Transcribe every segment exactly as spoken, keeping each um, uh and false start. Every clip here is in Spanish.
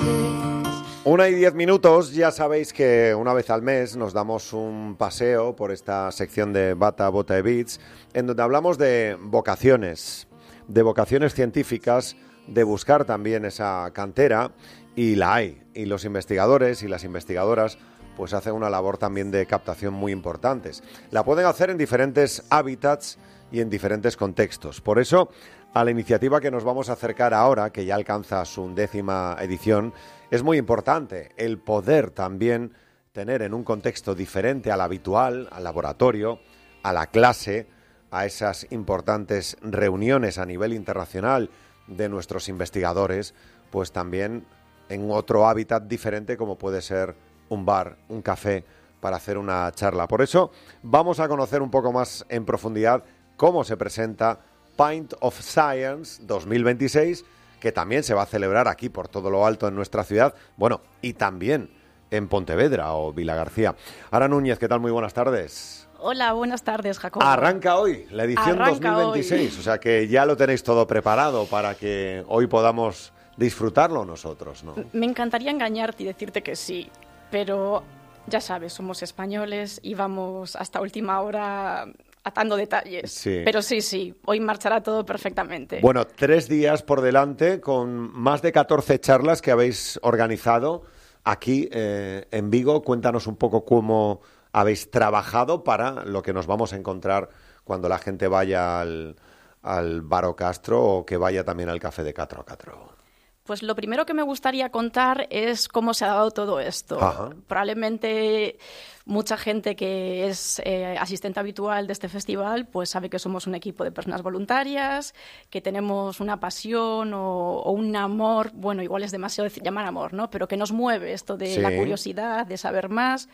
Una y diez minutos, ya sabéis que una vez al mes nos damos un paseo por esta sección de Bata, Bota y Beats, en donde hablamos de vocaciones, de vocaciones científicas, de buscar también esa cantera, y la hay. Y los investigadores y las investigadoras pues hacen una labor también de captación muy importantes. La pueden hacer en diferentes hábitats y en diferentes contextos. Por eso, a la iniciativa que nos vamos a acercar ahora, que ya alcanza su undécima edición, es muy importante el poder también tener en un contexto diferente al habitual, al laboratorio, a la clase, a esas importantes reuniones a nivel internacional de nuestros investigadores, pues también en otro hábitat diferente como puede ser un bar, un café, para hacer una charla. Por eso vamos a conocer un poco más en profundidad cómo se presenta Pint of Science dos mil veintiséis, que también se va a celebrar aquí por todo lo alto en nuestra ciudad, bueno, y también en Pontevedra o Vilagarcía. Ara Núñez, ¿qué tal? Muy buenas tardes. Hola, buenas tardes, Jacobo. Arranca hoy la edición Arranca dos mil veintiséis, hoy. O sea que ya lo tenéis todo preparado para que hoy podamos disfrutarlo nosotros, ¿no? Me encantaría engañarte y decirte que sí, pero ya sabes, somos españoles y vamos hasta última hora atando detalles. Sí. Pero sí, sí, hoy marchará todo perfectamente. Bueno, tres días por delante con más de catorce charlas que habéis organizado aquí eh, en Vigo. Cuéntanos un poco cómo habéis trabajado para lo que nos vamos a encontrar cuando la gente vaya al, al Bar Castro o que vaya también al Café de Catro a Catro. Pues lo primero que me gustaría contar es cómo se ha dado todo esto. Ajá. Probablemente mucha gente que es eh, asistente habitual de este festival pues sabe que somos un equipo de personas voluntarias, que tenemos una pasión o, o un amor, bueno, igual es demasiado decir, llamar amor, ¿no? Pero que nos mueve esto de Sí. la curiosidad, de saber más.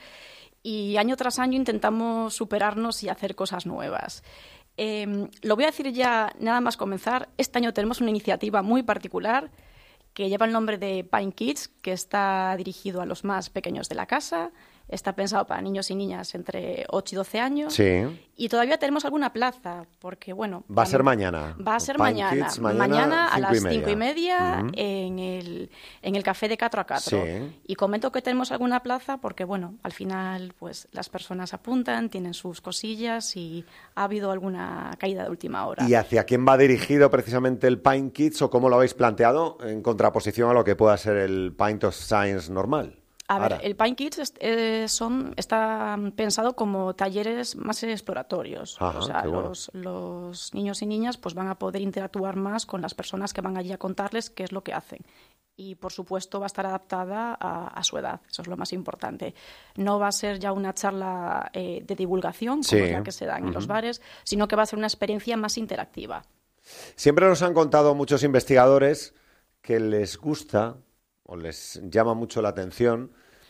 Y año tras año intentamos superarnos y hacer cosas nuevas. Eh, lo voy a decir ya nada más comenzar. Este año tenemos una iniciativa muy particular que lleva el nombre de Pint Kids, que está dirigido a los más pequeños de la casa. Está pensado para niños y niñas entre ocho y doce años. Sí. Y todavía tenemos alguna plaza, porque, bueno... Va a ser mañana. Va a ser Pint mañana. Kids, mañana. Mañana a las cinco cinco y media Uh-huh. en, el, en el Café de Catro a Catro. Sí. Y comento que tenemos alguna plaza porque, bueno, al final pues las personas apuntan, tienen sus cosillas y ha habido alguna caída de última hora. ¿Y hacia quién va dirigido precisamente el Pint Kids o cómo lo habéis planteado en contraposición a lo que pueda ser el Pint of Science normal? A ver, Ahora. el Pint Kids es, eh, son, está pensado como talleres más exploratorios. Ajá, o sea, qué bueno. los, los niños y niñas pues van a poder interactuar más con las personas que van allí a contarles qué es lo que hacen. Y, por supuesto, va a estar adaptada a, a su edad. Eso es lo más importante. No va a ser ya una charla eh, de divulgación, como Sí. es la que se dan en los bares, sino que va a ser una experiencia más interactiva. Siempre nos han contado muchos investigadores que les gusta o les llama mucho la atención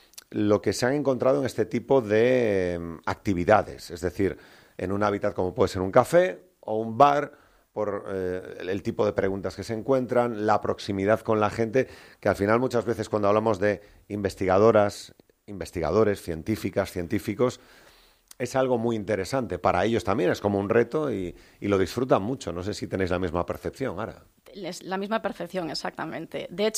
lo que se han encontrado en este tipo de eh, actividades, es decir, en un hábitat como puede ser un café o un bar, por eh, el tipo de preguntas que se encuentran, la proximidad con la gente, que al final muchas veces cuando hablamos de investigadoras, investigadores, científicas, científicos, es algo muy interesante. Para ellos también es como un reto y, y lo disfrutan mucho. No sé si tenéis la misma percepción, Ara. Es la misma percepción, exactamente. De hecho,